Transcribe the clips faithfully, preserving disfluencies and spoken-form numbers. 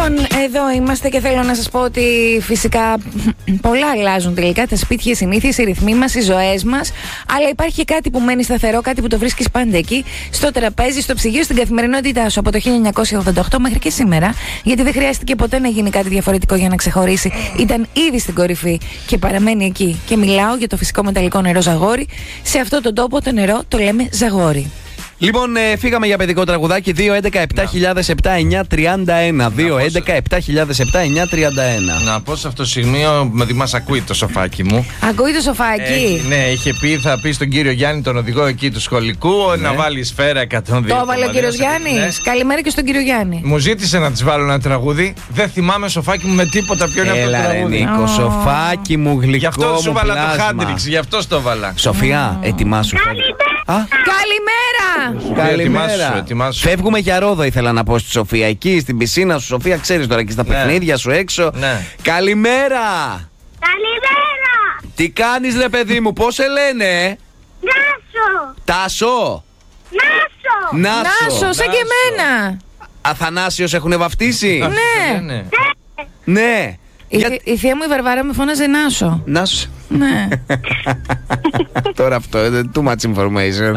Λοιπόν, εδώ είμαστε και θέλω να σας πω ότι φυσικά πολλά αλλάζουν τελικά. Τα σπίτια, οι συνήθειες, οι ρυθμοί μας, οι ζωές μας. Αλλά υπάρχει και κάτι που μένει σταθερό, κάτι που το βρίσκεις πάντα εκεί, στο τραπέζι, στο ψυγείο, στην καθημερινότητά σου από το χίλια εννιακόσια ογδόντα οκτώ μέχρι και σήμερα. Γιατί δεν χρειάστηκε ποτέ να γίνει κάτι διαφορετικό για να ξεχωρίσει. Ήταν ήδη στην κορυφή και παραμένει εκεί. Και μιλάω για το φυσικό μεταλλικό νερό Ζαγόρι. Σε αυτόν τον τόπο το νερό το λέμε Ζαγόρι. Λοιπόν, ε, φύγαμε για παιδικό τραγουδάκι. δύο έντεκα επτά χιλιάδες επτά εννιά τριάντα ένα. δύο έντεκα επτά χιλιάδες επτά εννιά τριάντα ένα. Να πω σε αυτό το σημείο, ότι μας ακούει το σοφάκι μου. Ακούει το σοφάκι. Ε, ναι, είχε πει, θα πει στον κύριο Γιάννη, τον οδηγό εκεί του σχολικού, ναι, να βάλει σφαίρα εκατόν δύο. Το έβαλε ο κύριο Γιάννη. Ναι. Καλημέρα και στον κύριο Γιάννη. Μου ζήτησε να τη βάλω ένα τραγούδι. Δεν θυμάμαι, σοφάκι μου, με τίποτα πιο είναι αυτό το τραγούδι. Νίκο, oh. Σοφάκι μου, γλυκό. Γι' αυτό μου σου βάλα πλάσμα. το χάντριξ, γι' αυτό το βάλα. Σοφία, oh. ετοιμάσου. Α? Καλημέρα! Καλημέρα. Ετοιμάσου. Φεύγουμε για Ρόδο, ήθελα να πω στη Σοφία. Εκεί στην πισίνα σου, Σοφία, ξέρεις τώρα, εκεί στα ναι. παιχνίδια σου έξω. Ναι. Καλημέρα! Καλημέρα! Τι κάνεις, ρε παιδί μου, πώς σε λένε? Νάσο! Τάσο! Νάσο! Νάσο! Νάσο, σαν και εμένα! Αθανάσιος έχουνε βαφτίσει? Ναι! ναι. Ναι! Η, Για... η θεία μου η Βαρβάρα με φώναζε Νάσο. Νάσο. Ναι. Τώρα αυτό, too much information.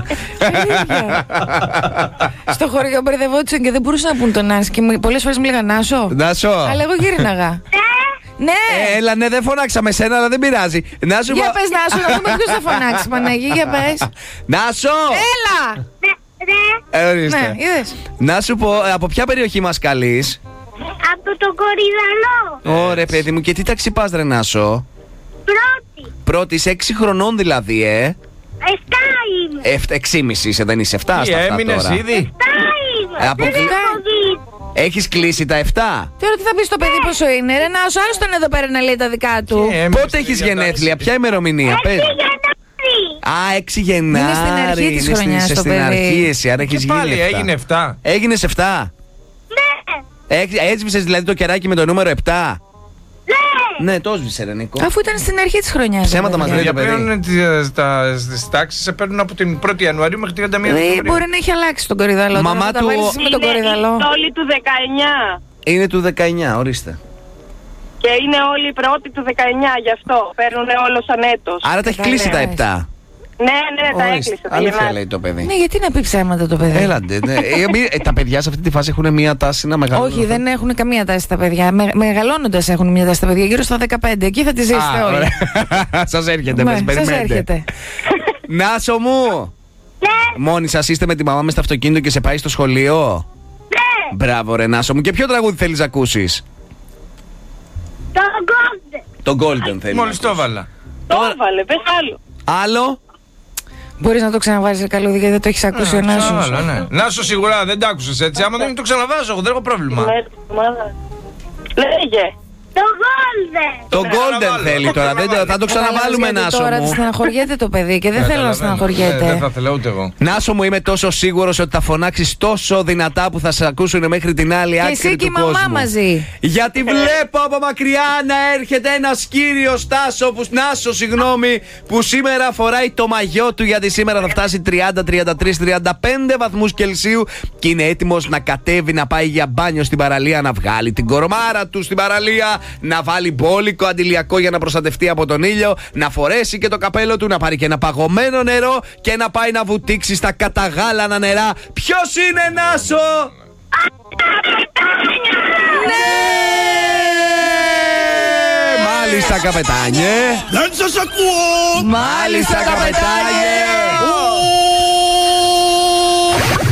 Στο χωριό μπερδευόντουσαν και δεν μπορούσαν να πούν τον Νάσο. Και πολλές φορές μου λέγανε Νάσο. Νάσο. Αλλά εγώ γύρναγα. Ναι. Ε, έλα, ναι, δεν φωνάξαμε σένα, αλλά δεν πειράζει. Νάσο. Για πες Νάσο, να δούμε ποιος θα φωνάξει, Παναγί, για πες. Νάσο. Έλα. Ναι, ε, ορίστε. Ναι, είδες. Να σου πω, από ποια περιοχή μας καλείς? από τον Κορυδαλό. Ωραία, παιδί μου, και τι τάξη πας, ρε Νάσο? Πρώτη. Πρώτη, σε έξι χρονών δηλαδή, ε. Εφτά είμαι. Εφτά, έξιμιση είσαι, δεν είσαι εφτά στα αυτά έμεινες τώρα. ήδη? Εφτά είμαι. Από Δεν κλει- έχω δει. Έχεις κλείσει τα εφτά. Τώρα τι θα πεις στο παιδί πόσο είναι, ρε Νάσο, άλλος τον εδώ πέρα να λέει τα δικά του. Και έμεινες Πότε στη έχεις διατάξη. γενέθλια, ποια ημερομηνία, Έξι πες. Γενάρη. Α, έξι Γενάρη. Είναι στην αρχή της Είναι στην- χρονιάς είσαι το στην παιδί. αρχή εσύ, άρα έχεις Και πάλι γίνει εφτά. έγινε εφτά. Έγινες εφτά. Ναι. Έσβησες δηλαδή το κεράκι με το νούμερο επτά. Ναι. Ναι, το έσβησε, ρε Νίκο. Αφού ήταν στην αρχή της χρονιάς. Ψέματα μας λέει Για το παιδί. πλέον στις τάξεις σε παίρνουν από την πρώτη Ιανουαρίου μέχρι τριάντα μία Δηλαδή Δεκεμβρίου. μπορεί να έχει αλλάξει τον κορυδαλό. Μαμά Τώρα θα τα του- βάλεις εσύ με τον κορυδαλό. Όλοι του δεκαεννιά. Είναι του δεκαεννιά, ορίστε. Και είναι όλοι οι πρώτοι του δεκαεννιά, γι' αυτό. Παίρνουν όλο σαν έτος. Άρα τα έχει Καλά, κλείσει τα έτσι. επτά. Ναι, ναι, τα Ορίστε. έκλεισε. Τα Αλήθεια Γενάρη. λέει το παιδί. Ναι, γιατί να πει ψέματα το παιδί. Έλαντε. Ναι. Ε, μη- ε, τα παιδιά σε αυτή τη φάση έχουν μία τάση να μεγαλώνουν. Όχι, δεν έχουν καμία τάση τα παιδιά. Με, μεγαλώνοντας έχουν μια τάση τα παιδιά. Γύρω στα δεκαπέντε. Εκεί θα τη ζήσετε όλοι. Σας έρχεται, Ναι, πες, σας περιμένετε. έρχεται. Νάσο μου! Ναι. Μόνοι σας είστε με τη μαμά μες στο αυτοκίνητο και σε πάει στο σχολείο? Ναι. Μπράβο, ρε Νάσο μου. Και ποιο τραγούδι θέλεις να ακούσεις? Το Golden. Το Golden θέλεις. Μόλις το έβαλα. Το έβαλε, πες άλλο. Άλλο? Μπορείς να το ξαναβάλεις καλούδι γιατί δεν το έχεις ακούσει ο Νάσος. Ξαναβάλω, ναι. Να σου σίγουρα δεν τ' άκουσες έτσι. Άμα δεν το ξαναβάζω, εγώ δεν έχω πρόβλημα. Μέρη της εβδομάδας. Λέγε. Το Golden. Το Ναι, Golden ξαναβάλω. θέλει τώρα. Δεν το- θα το ξαναβάλουμε, Γιατί Νάσο τώρα μου. στεναχωριέται το παιδί και δεν θέλω να Καταλαβαίνω. Ε, Δεν στεναχωριέται. θα ήθελα ούτε εγώ. Νάσο μου, είμαι τόσο σίγουρος ότι θα φωνάξεις τόσο δυνατά που θα σε ακούσουν μέχρι την άλλη Και άκρη εσύ και του η μαμά κόσμου. μαζί. Γιατί βλέπω από μακριά να έρχεται ένας κύριος Τάσο, που, Νάσο, συγγνώμη, που σήμερα φοράει το μαγιό του, γιατί σήμερα θα φτάσει τριάντα, τριάντα τρία, τριάντα πέντε βαθμούς Κελσίου και είναι έτοιμος να κατέβει να πάει για μπάνιο στην παραλία, να βγάλει την κορμάρα του στην παραλία, να βάλει μπόλικο αντιλιακό για να προστατευτεί από τον ήλιο, να φορέσει και το καπέλο του, να πάρει και ένα παγωμένο νερό και να πάει να βουτήξει στα καταγάλανα νερά. Ποιος είναι, Νάσο? Ναι! Μάλιστα, καπετάνιε. Δεν σας ακούω! Μάλιστα, καπετάνιε.